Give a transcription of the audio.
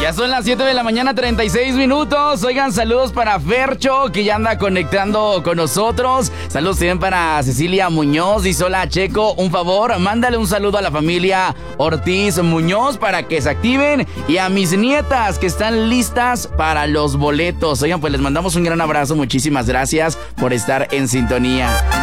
Ya son las 7 de la mañana, 36 minutos. Oigan, saludos para Fercho, que ya anda conectando con nosotros. Saludos también para Cecilia Muñoz. Dice: hola, Checo, un favor, mándale un saludo a la familia Ortiz Muñoz para que se activen, y a mis nietas que están listas para los boletos. Oigan, pues les mandamos un gran abrazo. Muchísimas gracias por estar en sintonía.